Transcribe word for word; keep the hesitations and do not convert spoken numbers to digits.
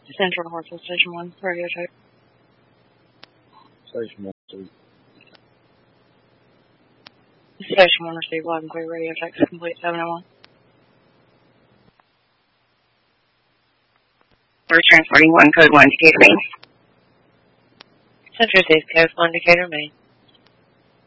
Central to Hartsville, Station one, radio check. Station one, two. Station one, received loud and clear, radio check, complete seven oh one. We're transporting one code one, Decatur, Maine. Central Safe Coast, one Decatur, Maine.